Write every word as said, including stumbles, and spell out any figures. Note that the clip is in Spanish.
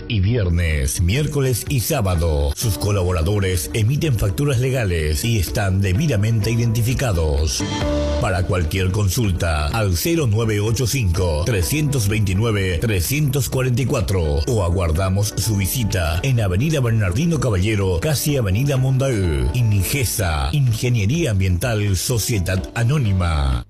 y viernes, miércoles y sábado. Sus colaboradores emiten facturas legales y están debidamente identificados. Para cualquier consulta, al cero nueve ocho cinco, tres dos nueve, tres cuatro cuatro o aguardamos su visita en Avenida Bernardino Caballero, casi Avenida Mondaú. Ingesa, Ingeniería Ambiental Sociedad Anónima.